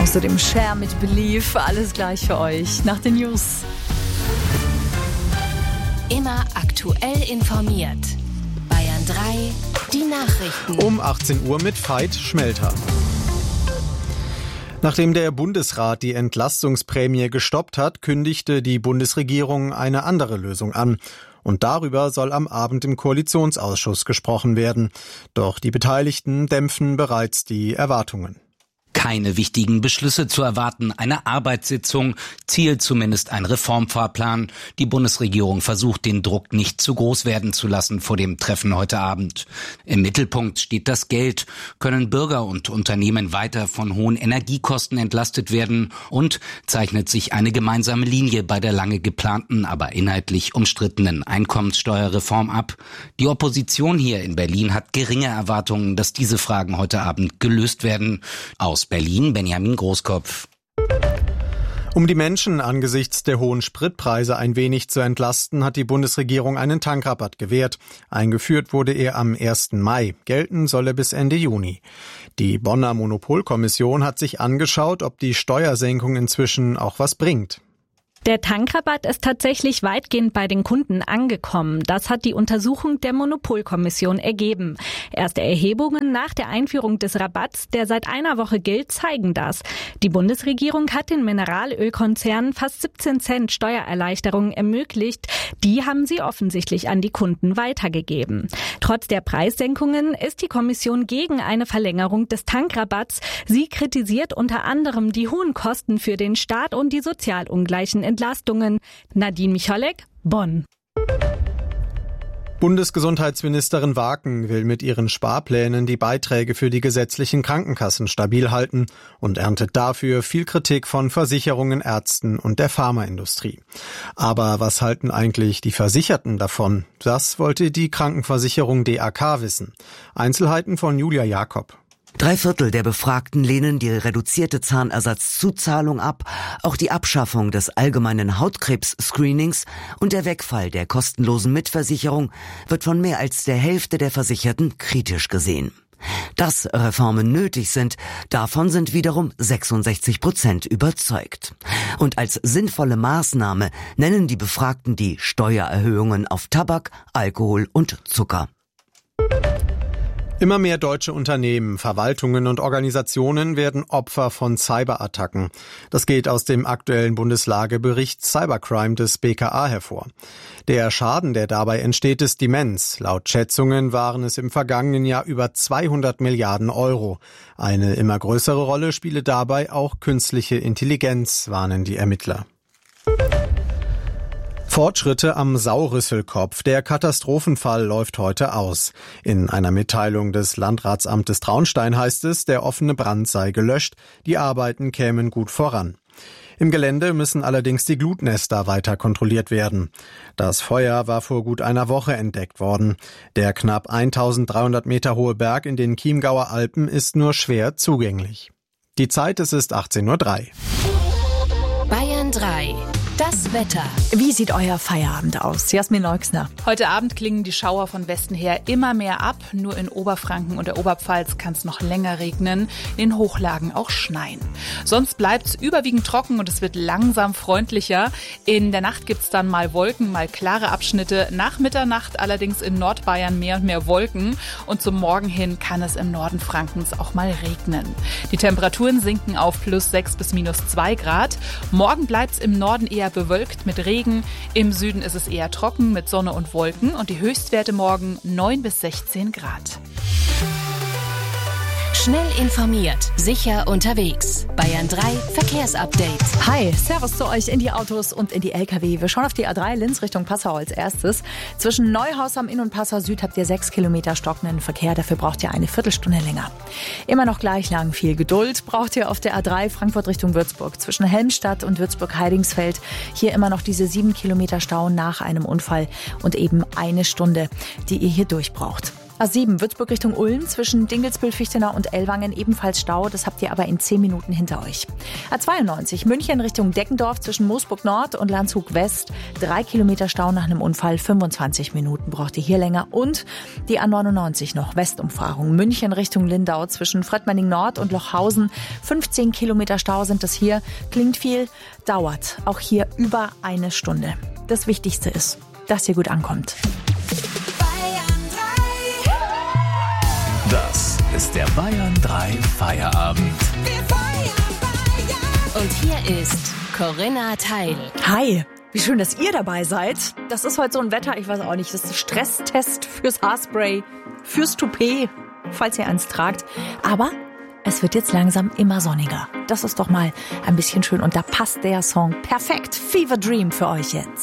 Außerdem Cher mit Believe, alles gleich für euch nach den News. Immer aktuell informiert. Bayern 3, die Nachrichten. Um 18 Uhr mit Veit Schmelter. Nachdem der Bundesrat die Entlastungsprämie gestoppt hat, kündigte die Bundesregierung eine andere Lösung an. Und darüber soll am Abend im Koalitionsausschuss gesprochen werden. Doch die Beteiligten dämpfen bereits die Erwartungen. Keine wichtigen Beschlüsse zu erwarten, eine Arbeitssitzung, Ziel zumindest ein Reformfahrplan. Die Bundesregierung versucht, den Druck nicht zu groß werden zu lassen vor dem Treffen heute Abend. Im Mittelpunkt steht das Geld. Können Bürger und Unternehmen weiter von hohen Energiekosten entlastet werden? Und zeichnet sich eine gemeinsame Linie bei der lange geplanten, aber inhaltlich umstrittenen Einkommenssteuerreform ab? Die Opposition hier in Berlin hat geringe Erwartungen, dass diese Fragen heute Abend gelöst werden. Aus Berlin, Benjamin Großkopf. Um die Menschen angesichts der hohen Spritpreise ein wenig zu entlasten, hat die Bundesregierung einen Tankrabatt gewährt. Eingeführt wurde er am 1. Mai. Gelten soll er bis Ende Juni. Die Bonner Monopolkommission hat sich angeschaut, ob die Steuersenkung inzwischen auch was bringt. Der Tankrabatt ist tatsächlich weitgehend bei den Kunden angekommen. Das hat die Untersuchung der Monopolkommission ergeben. Erste Erhebungen nach der Einführung des Rabatts, der seit einer Woche gilt, zeigen das. Die Bundesregierung hat den Mineralölkonzernen fast 17 Cent Steuererleichterung ermöglicht. Die haben sie offensichtlich an die Kunden weitergegeben. Trotz der Preissenkungen ist die Kommission gegen eine Verlängerung des Tankrabatts. Sie kritisiert unter anderem die hohen Kosten für den Staat und die sozialungleichen Entlastungen. Nadine Michalek, Bonn. Bundesgesundheitsministerin Waken will mit ihren Sparplänen die Beiträge für die gesetzlichen Krankenkassen stabil halten und erntet dafür viel Kritik von Versicherungen, Ärzten und der Pharmaindustrie. Aber was halten eigentlich die Versicherten davon? Das wollte die Krankenversicherung DAK wissen. Einzelheiten von Julia Jakob. 3/4 der Befragten lehnen die reduzierte Zahnersatzzuzahlung ab. Auch die Abschaffung des allgemeinen Hautkrebs-Screenings und der Wegfall der kostenlosen Mitversicherung wird von mehr als der Hälfte der Versicherten kritisch gesehen. Dass Reformen nötig sind, davon sind wiederum 66% überzeugt. Und als sinnvolle Maßnahme nennen die Befragten die Steuererhöhungen auf Tabak, Alkohol und Zucker. Immer mehr deutsche Unternehmen, Verwaltungen und Organisationen werden Opfer von Cyberattacken. Das geht aus dem aktuellen Bundeslagebericht Cybercrime des BKA hervor. Der Schaden, der dabei entsteht, ist immens. Laut Schätzungen waren es im vergangenen Jahr über 200 Milliarden Euro. Eine immer größere Rolle spiele dabei auch künstliche Intelligenz, warnen die Ermittler. Fortschritte am Saurüsselkopf. Der Katastrophenfall läuft heute aus. In einer Mitteilung des Landratsamtes Traunstein heißt es, der offene Brand sei gelöscht, die Arbeiten kämen gut voran. Im Gelände müssen allerdings die Glutnester weiter kontrolliert werden. Das Feuer war vor gut einer Woche entdeckt worden. Der knapp 1300 Meter hohe Berg in den Chiemgauer Alpen ist nur schwer zugänglich. Die Zeit, es ist 18:03 Uhr. Bayern 3. Das Wetter. Wie sieht euer Feierabend aus? Jasmin Leuxner. Heute Abend klingen die Schauer von Westen her immer mehr ab. Nur in Oberfranken und der Oberpfalz kann es noch länger regnen, in den Hochlagen auch schneien. Sonst bleibt es überwiegend trocken und es wird langsam freundlicher. In der Nacht gibt es dann mal Wolken, mal klare Abschnitte. Nach Mitternacht allerdings in Nordbayern mehr und mehr Wolken. Und zum Morgen hin kann es im Norden Frankens auch mal regnen. Die Temperaturen sinken auf +6 bis -2 Grad. Morgen bleibt es im Norden eher bewölkt mit Regen. Im Süden ist es eher trocken mit Sonne und Wolken und die Höchstwerte morgen 9 bis 16 Grad. Schnell informiert, sicher unterwegs. Bayern 3 Verkehrsupdate. Hi, Servus zu euch in die Autos und in die LKW. Wir schauen auf die A3 Linz Richtung Passau als erstes. Zwischen Neuhaus am Inn und Passau Süd habt ihr 6 Kilometer stockenden Verkehr. Dafür braucht ihr eine Viertelstunde länger. Immer noch gleich lang. Viel Geduld braucht ihr auf der A3 Frankfurt Richtung Würzburg. Zwischen Helmstadt und Würzburg-Heidingsfeld. Hier immer noch diese 7 Kilometer Stau nach einem Unfall und eben eine Stunde, die ihr hier durchbraucht. A7 Würzburg Richtung Ulm zwischen Dingelsbühl, Fichtenau und Ellwangen ebenfalls Stau. Das habt ihr aber in 10 Minuten hinter euch. A92 München Richtung Deckendorf zwischen Moosburg Nord und Landshut West. 3 Kilometer Stau nach einem Unfall. 25 Minuten braucht ihr hier länger. Und die A99 noch Westumfahrung. München Richtung Lindau zwischen Fröttmanning Nord und Lochhausen. 15 Kilometer Stau sind es hier. Klingt viel, dauert auch hier über eine Stunde. Das Wichtigste ist, dass ihr gut ankommt. Das ist der Bayern 3 Feierabend. Und hier ist Corinna Teil. Hi, wie schön, dass ihr dabei seid. Das ist heute so ein Wetter, ich weiß auch nicht, das ist ein Stresstest fürs Haarspray, fürs Toupet, falls ihr eins tragt. Aber es wird jetzt langsam immer sonniger. Das ist doch mal ein bisschen schön und da passt der Song perfekt. Fever Dream für euch jetzt.